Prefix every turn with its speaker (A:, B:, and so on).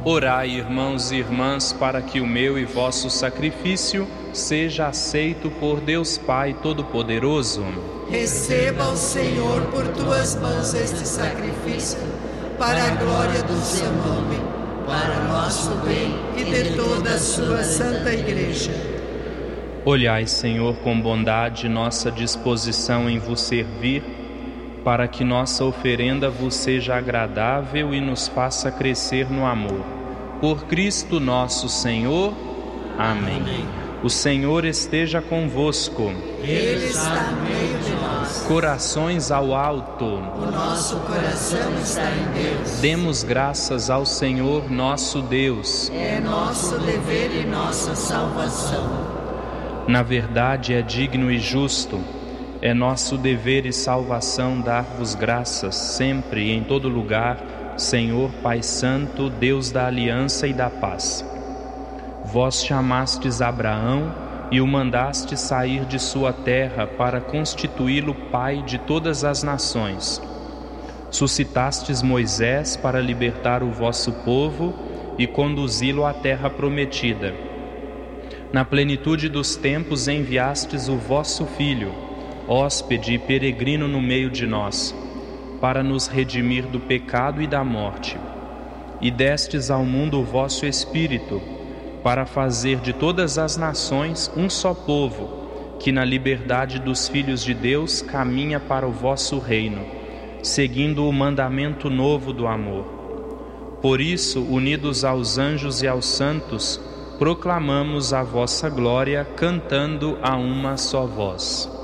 A: Orai, irmãos e irmãs, para que o meu e vosso sacrifício seja aceito por Deus Pai Todo-Poderoso.
B: Receba o Senhor por tuas mãos este sacrifício, para a glória do seu nome, para nosso bem e de toda a sua santa Igreja.
A: Olhai, Senhor, com bondade nossa disposição em vos servir, para que nossa oferenda vos seja agradável e nos faça crescer no amor. Por Cristo nosso Senhor. Amém. O Senhor esteja convosco.
B: Ele está no meio de nós.
A: Corações ao alto.
B: O nosso coração está em Deus.
A: Demos graças ao Senhor nosso Deus.
B: É nosso dever e nossa salvação.
A: Na verdade, é digno e justo. É nosso dever e salvação dar-vos graças, sempre e em todo lugar, Senhor Pai Santo, Deus da aliança e da paz. Vós chamastes Abraão e o mandastes sair de sua terra para constituí-lo pai de todas as nações. Suscitastes Moisés para libertar o vosso povo e conduzi-lo à terra prometida. Na plenitude dos tempos enviastes o vosso Filho, hóspede e peregrino no meio de nós, para nos redimir do pecado e da morte. E destes ao mundo o vosso Espírito, para fazer de todas as nações um só povo, que na liberdade dos filhos de Deus caminha para o vosso reino, seguindo o mandamento novo do amor. Por isso, unidos aos anjos e aos santos, proclamamos a vossa glória, cantando a uma só voz.